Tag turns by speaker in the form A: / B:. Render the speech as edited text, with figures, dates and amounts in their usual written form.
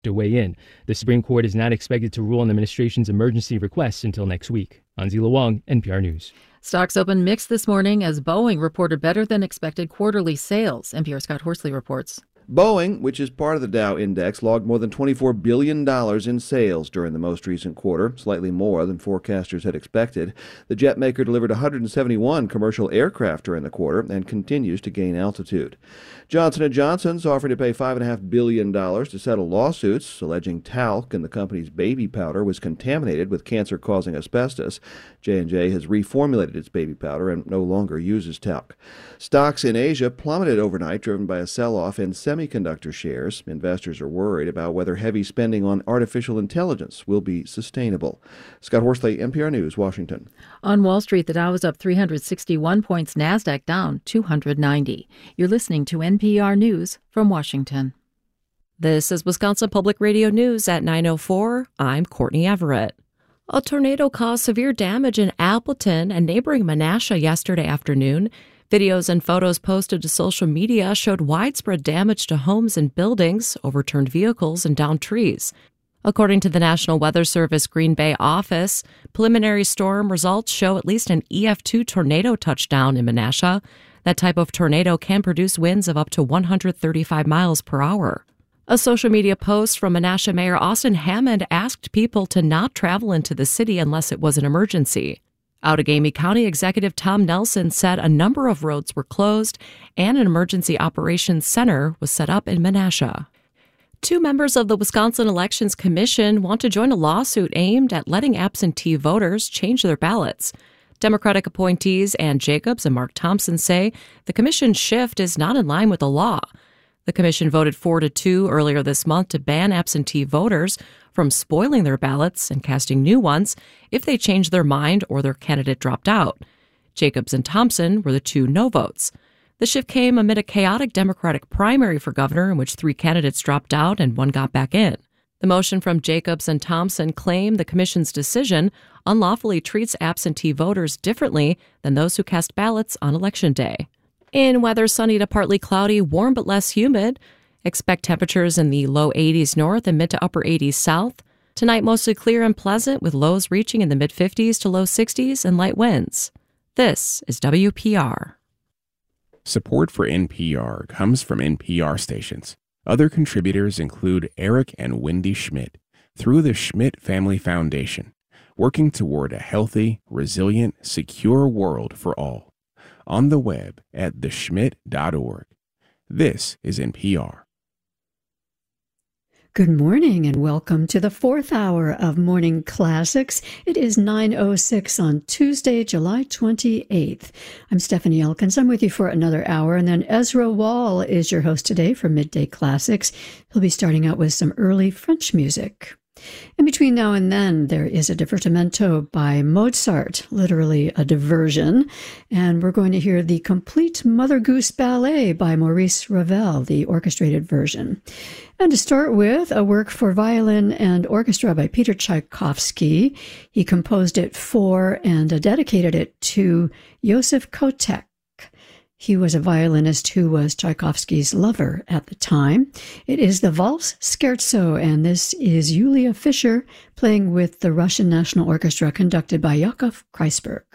A: to weigh in. The Supreme Court is not expected to rule on the administration's emergency requests until next week. Anzila Wang, NPR News.
B: Stocks opened mixed this morning as Boeing reported better than expected quarterly sales. NPR's Scott Horsley reports.
C: Boeing, which is part of the Dow Index, logged more than $24 billion in sales during the most recent quarter, slightly more than forecasters had expected. The jet maker delivered 171 commercial aircraft during the quarter and continues to gain altitude. Johnson & Johnson's offering to pay $5.5 billion to settle lawsuits alleging talc in the company's baby powder was contaminated with cancer-causing asbestos. J&J has reformulated its baby powder and no longer uses talc. Stocks in Asia plummeted overnight, driven by a sell-off in semiconductor shares. Investors are worried about whether heavy spending on artificial intelligence will be sustainable. Scott Horsley, NPR News, Washington.
B: On Wall Street, the Dow was up 361 points, NASDAQ down 290. You're listening to NPR News from Washington.
D: This is Wisconsin Public Radio News at 9:04. I'm Courtney Everett. A tornado caused severe damage in Appleton and neighboring Menasha yesterday afternoon. Videos and photos posted to social media showed widespread damage to homes and buildings, overturned vehicles, and downed trees. According to the National Weather Service Green Bay office, preliminary storm results show at least an EF2 tornado touchdown in Menasha. That type of tornado can produce winds of up to 135 miles per hour. A social media post from Menasha Mayor Austin Hammond asked people to not travel into the city unless it was an emergency. Outagamie County Executive Tom Nelson said a number of roads were closed and an emergency operations center was set up in Menasha. Two members of the Wisconsin Elections Commission want to join a lawsuit aimed at letting absentee voters change their ballots. Democratic appointees Ann Jacobs and Mark Thompson say the commission's shift is not in line with the law. The commission voted 4-2 earlier this month to ban absentee voters from spoiling their ballots and casting new ones if they changed their mind or their candidate dropped out. Jacobs and Thompson were the two no votes. The shift came amid a chaotic Democratic primary for governor in which 3 candidates dropped out and 1 got back in. The motion from Jacobs and Thompson claimed the commission's decision unlawfully treats absentee voters differently than those who cast ballots on Election Day. In weather, sunny to partly cloudy, warm but less humid. Expect temperatures in the low 80s north and mid to upper 80s south. Tonight, mostly clear and pleasant, with lows reaching in the mid-50s to low 60s and light winds. This is WPR.
E: Support for NPR comes from NPR stations. Other contributors include Eric and Wendy Schmidt through the Schmidt Family Foundation, working toward a healthy, resilient, secure world for all. On the web at theschmidt.org. This is NPR.
F: Good morning and welcome to the 4th hour of Morning Classics. It is 9:06 on Tuesday, July 28th. I'm Stephanie Elkins. I'm with you for another hour, and then Ezra Wall is your host today for Midday Classics. He'll be starting out with some early French music. In between now and then, there is a divertimento by Mozart, literally a diversion, and we're going to hear the complete Mother Goose Ballet by Maurice Ravel, the orchestrated version. And to start with, a work for violin and orchestra by Peter Tchaikovsky. He composed it for and dedicated it to Joseph Kotek. He was a violinist who was Tchaikovsky's lover at the time. It is the Valse Scherzo, and this is Julia Fischer playing with the Russian National Orchestra conducted by Yakov Kreisberg.